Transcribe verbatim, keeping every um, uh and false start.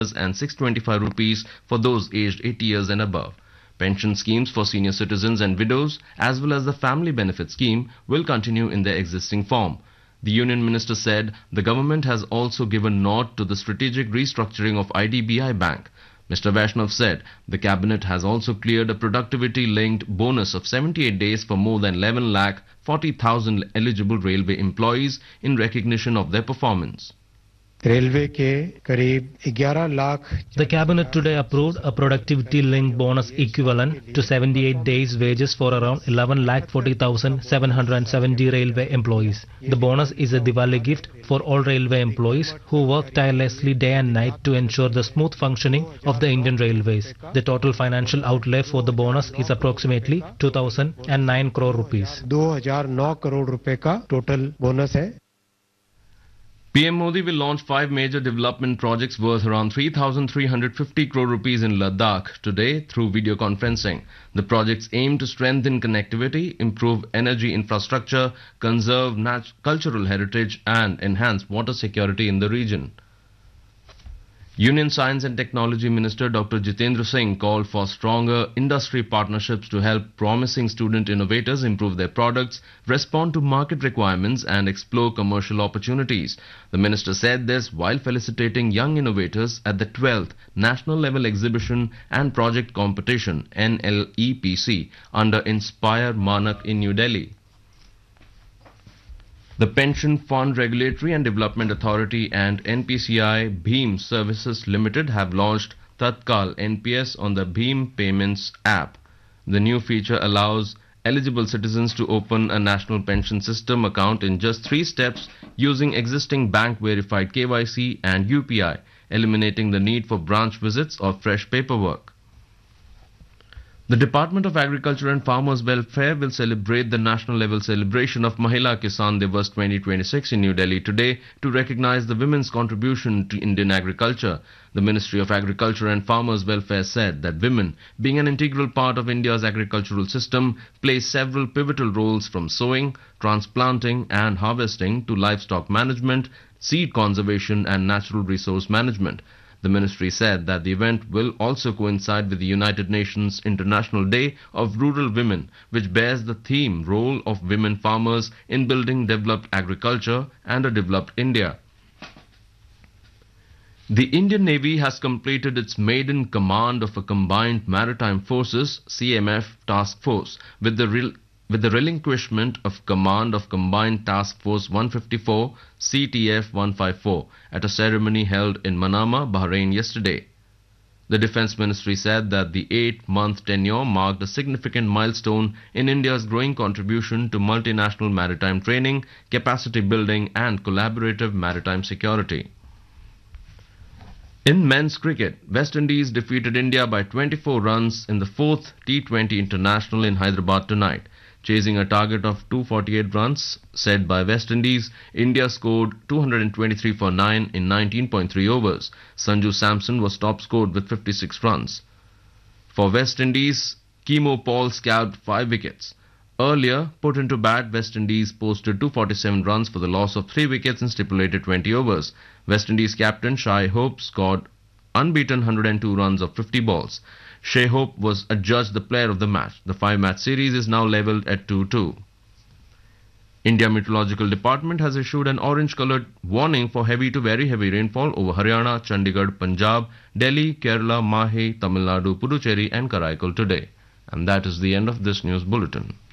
and six hundred twenty-five rupees for those aged eighty years and above. Pension schemes for senior citizens and widows as well as the family benefit scheme will continue in their existing form. The Union Minister said the government has also given nod to the strategic restructuring of I D B I Bank. Mister Vaishnav said the cabinet has also cleared a productivity-linked bonus of seventy-eight days for more than eleven lakh forty thousand eligible railway employees in recognition of their performance. Railway के करीब ग्यारह lakh The cabinet today approved a productivity-linked bonus equivalent to seventy-eight days' wages for around eleven lakh forty thousand seven hundred seventy railway employees. The bonus is a Diwali gift for all railway employees who work tirelessly day and night to ensure the smooth functioning of the Indian Railways. The total financial outlay for the bonus is approximately two thousand nine crore rupees. दो हज़ार नौ करोड़ रुपए का total bonus है. P M Modi will launch five major development projects worth around three thousand three hundred fifty crore rupees in Ladakh today through video conferencing. The projects aim to strengthen connectivity, improve energy infrastructure, conserve nat- cultural heritage and enhance water security in the region. Union Science and Technology Minister Doctor Jitendra Singh called for stronger industry partnerships to help promising student innovators improve their products, respond to market requirements and explore commercial opportunities. The minister said this while felicitating young innovators at the twelfth National Level Exhibition and Project Competition N L E P C under Inspire Manak in New Delhi. The Pension Fund Regulatory and Development Authority and N P C I Bheem Services Limited have launched Tatkal N P S on the Bheem Payments app. The new feature allows eligible citizens to open a national pension system account in just three steps using existing bank verified K Y C and U P I, eliminating the need for branch visits or fresh paperwork. The Department of Agriculture and Farmers Welfare will celebrate the national level celebration of Mahila Kisan Divas twenty twenty-six in New Delhi today to recognize the women's contribution to Indian agriculture. The Ministry of Agriculture and Farmers Welfare said that women, being an integral part of India's agricultural system, play several pivotal roles from sowing, transplanting and harvesting to livestock management, seed conservation and natural resource management. The ministry said that the event will also coincide with the United Nations International Day of Rural Women, which bears the theme Role of Women Farmers in Building Developed Agriculture and a Developed India. The Indian Navy has completed its maiden command of a Combined Maritime Forces C M F task force with the real with the relinquishment of command of Combined Task Force one fifty-four C T F one fifty-four at a ceremony held in Manama, Bahrain yesterday. The Defence Ministry said that the eight-month tenure marked a significant milestone in India's growing contribution to multinational maritime training, capacity building and collaborative maritime security. In men's cricket, West Indies defeated India by twenty-four runs in the fourth T twenty International in Hyderabad tonight. Chasing a target of two hundred forty-eight runs set by West Indies, India scored two hundred twenty-three for nine in nineteen point three overs. Sanju Samson was top scored with fifty-six runs. For West Indies, Kemo Paul scalped five wickets. Earlier, put into bat, West Indies posted two hundred forty-seven runs for the loss of three wickets in stipulated twenty overs. West Indies captain Shai Hope scored unbeaten one hundred two runs of fifty balls. Shai Hope was adjudged the player of the match. The five-match series is now levelled at two two. India Meteorological Department has issued an orange-coloured warning for heavy to very heavy rainfall over Haryana, Chandigarh, Punjab, Delhi, Kerala, Mahe, Tamil Nadu, Puducherry and Karaikal today. And that is the end of this news bulletin.